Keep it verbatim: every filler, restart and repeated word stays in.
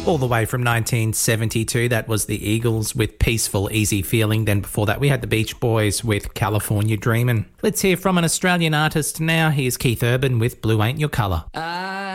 All the way from nineteen seventy-two, that was the Eagles with Peaceful Easy Feeling. Then before that, we had the Beach Boys with California Dreamin'. Let's hear from an Australian artist now. Here's Keith Urban with Blue Ain't Your Colour. I